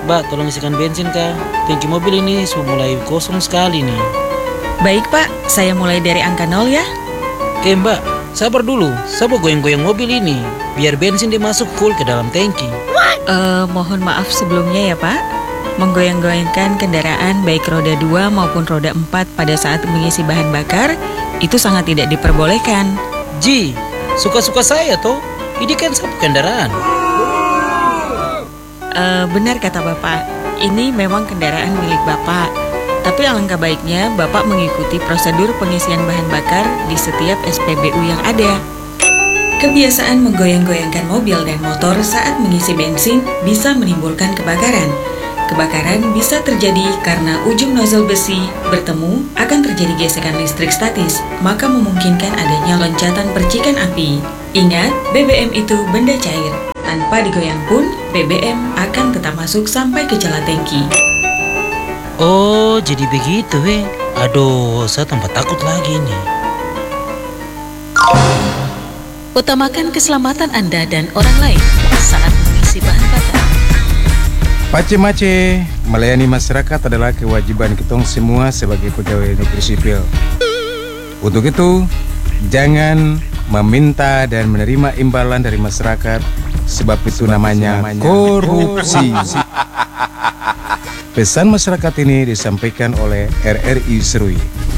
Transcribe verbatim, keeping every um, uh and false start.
Mbak, tolong isikan bensin kah? Tangki mobil ini sudah mulai kosong sekali nih. Baik Pak, saya mulai dari angka nol ya. Oke Mbak, sabar dulu. Saya mau goyang-goyang mobil ini biar bensin dimasuk full ke dalam tangki. Uh, mohon maaf sebelumnya ya Pak. Menggoyang-goyangkan kendaraan baik roda dua maupun roda empat pada saat mengisi bahan bakar itu sangat tidak diperbolehkan. Ji, suka-suka saya toh. Ini kan satu kendaraan. Uh, benar kata Bapak, ini memang kendaraan milik Bapak. Tapi alangkah baiknya Bapak mengikuti prosedur pengisian bahan bakar di setiap S P B U yang ada. Kebiasaan menggoyang-goyangkan mobil dan motor saat mengisi bensin bisa menimbulkan kebakaran. Kebakaran bisa terjadi karena ujung nozzle besi bertemu akan terjadi gesekan listrik statis, maka memungkinkan adanya loncatan percikan api. Ingat, B B M itu benda cair. Tanpa digoyang pun, B B M akan tetap masuk sampai ke celah tangki. Oh, jadi begitu eh. Aduh, saya tambah takut lagi nih. Utamakan keselamatan Anda dan orang lain saat mengisi bahan bakar. Pace-mace, melayani masyarakat adalah kewajiban kita semua sebagai pegawai negeri sipil. Untuk itu, jangan meminta dan menerima imbalan dari masyarakat, sebab itu namanya korupsi. Pesan masyarakat ini disampaikan oleh R R I Serui.